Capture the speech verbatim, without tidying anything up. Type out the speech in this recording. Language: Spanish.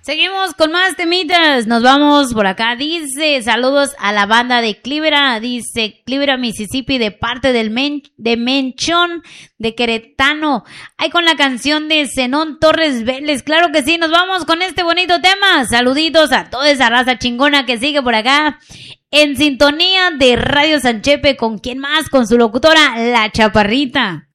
Seguimos con más temitas. Nos vamos por acá. Dice, saludos a la banda de Clivera. Dice, Clivera, Mississippi, de parte del men, de Menchón, de Queretano. Ahí con la canción de Zenón Torres Vélez. Claro que sí, nos vamos con este bonito tema. Saluditos a toda esa raza chingona que sigue por acá. En sintonía de Radio Sanchepe. ¿Con quién más? Con su locutora, La Chaparrita.